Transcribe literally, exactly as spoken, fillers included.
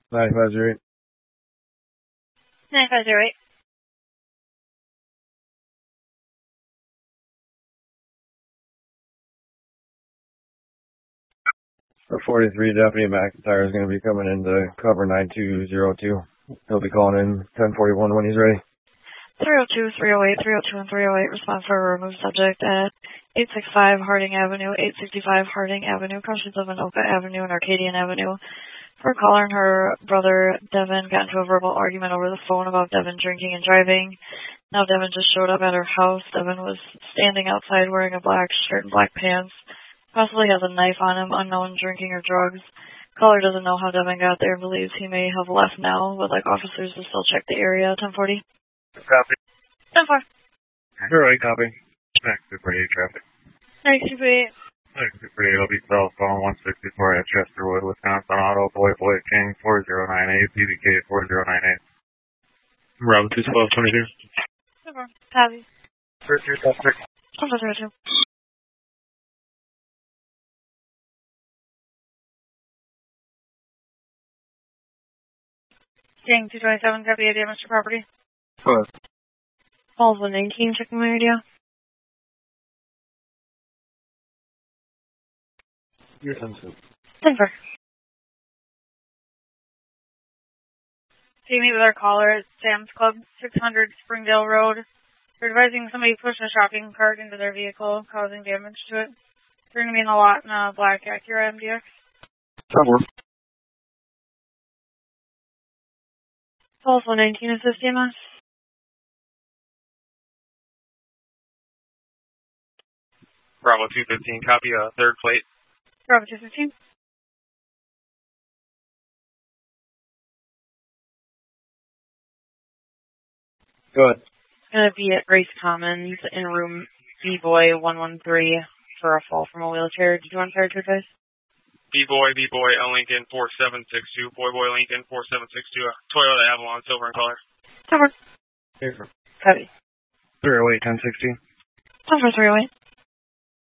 ninety-five zero eight. ninety-five zero eight. For forty-three, Deputy McIntyre is going to be coming into cover nine two zero two. He'll be calling in ten forty-one when he's ready. three oh two, three oh eight, three oh two, and three oh eight. Respond for a removed subject at eight sixty-five Harding Avenue, eight sixty-five Harding Avenue, crossings of Anoka Avenue and Arcadian Avenue. For a caller and her brother, Devin, got into a verbal argument over the phone about Devin drinking and driving. Now Devin just showed up at her house. Devin was standing outside wearing a black shirt and black pants. Possibly has a knife on him, unknown drinking or drugs. Caller doesn't know how Devin got there, believes he may have left now, would like officers to still check the area. ten forty. Copy. ten four. zero eight, copy. Next, two forty-eight traffic. Next, two forty-eight. Next, two forty-eight, I'll be cell phone one sixty-four at Chesterwood, Wisconsin Auto, Boy Boy King four zero nine eight, P B K four zero nine eight. Bravo two twelve twenty-two. Super. Copy. thirty-two, traffic. ten four zero two. Gang two twenty-seven, copy idea, Mister Property. What? Falls one nineteen, checking my idea. You're ten two. ten four. So you meet with our caller at Sam's Club, six hundred Springdale Road. They're advising somebody pushed a shopping cart into their vehicle, causing damage to it. They're going to be in the lot in a black Acura M D X. Cover. Falls one nineteen, is this D M S? Bravo two fifteen, copy a third plate. Bravo two fifteen. Go ahead. It's going to be at Grace Commons in room B-Boy one one three for a fall from a wheelchair. Did you want fire to advise? B-Boy, B-Boy, L Lincoln four seven six two, Boy Boy Lincoln four seven six two, Toyota Avalon, silver in color. ten four. Here. Copy. three oh eight, ten sixteen. ten four three oh eight.